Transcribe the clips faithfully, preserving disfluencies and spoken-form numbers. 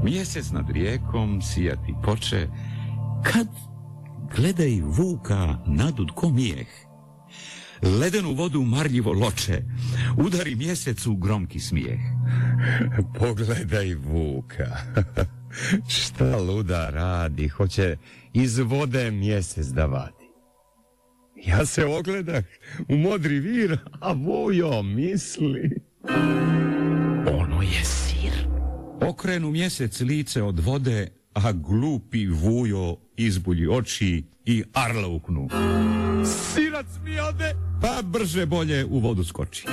Mjesec nad rijekom sijati poče, kad gledaj vuka nadud ko mijeh. Ledenu vodu marljivo loče, udari mjesecu gromki smijeh. Pogledaj vuka, šta luda radi, hoće iz vode mjesec da vadi. Ja se ogledah u modri vir, a Vujo misli... Ono je sir. Okrenu mjesec lice od vode, a glupi Vujo izbulji oči i arlauknu. Sirac mi ode, pa brže bolje u vodu skoči.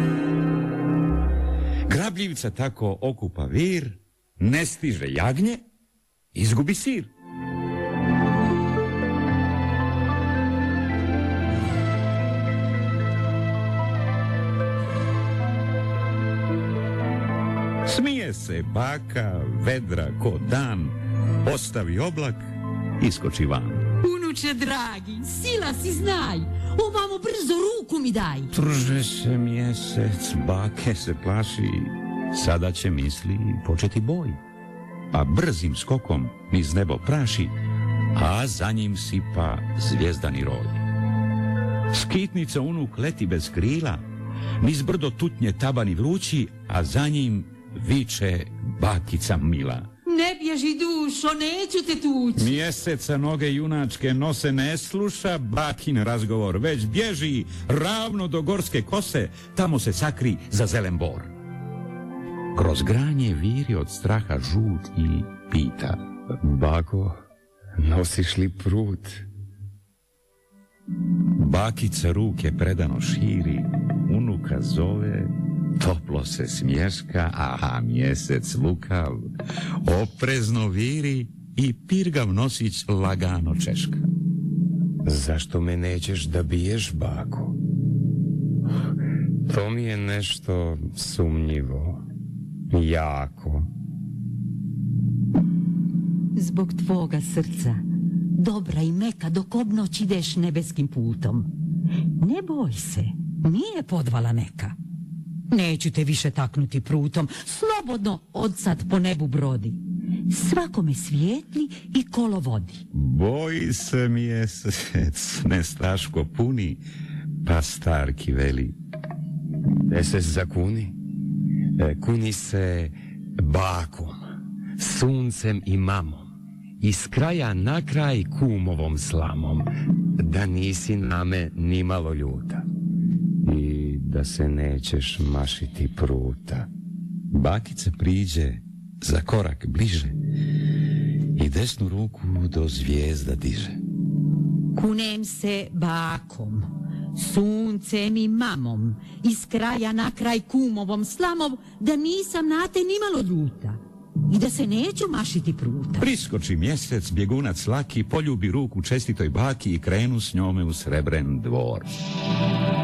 Grabljivca tako okupa vir, ne stiže jagnje, izgubi sir. Smije se baka, vedra ko dan, ostavi oblak, iskoči van. Unuče dragi, sila si znaj, ovamo brzo ruku mi daj. Trže se mjesec, bake se plaši, sada će misli početi boj. Pa brzim skokom niz nebo praši, a za njim sipa zvijezdani roj. Skitnica unuk leti bez krila, niz brdo tutnje tabani vrući, a za njim viče bakica mila. Ne bježi dušo, neću te tući. Mjeseca noge junačke nose ne sluša bakin razgovor, već bježi ravno do gorske kose, tamo se sakri za zelen bor. Kroz granje viri od straha žut i pita. Bako, nosiš li prut? Bakica ruke predano širi, unuka zove, toplo se smješka, a mjesec lukav oprezno viri i pirgav nosić lagano češka. Zašto me nećeš da biješ, bako? To mi je nešto sumnjivo, jako. Zbog tvoga srca, dobra i meka, dok obnoć ideš nebeskim putom. Ne boj se, nije podvala neka. Neću te više taknuti prutom, slobodno od sad po nebu brodi. Svakome svijetli i kolo vodi. Boji se mjesec, nestaško puni, pa starki veli. E se zakuni, e, kuni se bakom, suncem i mamom, iz kraja na kraj kumovom slamom, da nisi na me ni malo ljuta. I da se nećeš mašiti pruta. Bakica priđe za korak bliže i desnu ruku do zvijezda diže. Kunem se bakom, suncem i mamom, iz kraja na kraj kumovom slamom, da nisam na te nimalo ljuta i da se neću mašiti pruta. Priskoči mjesec, bjegunac laki, poljubi ruku čestitoj baki i krenu s njome u srebren dvor.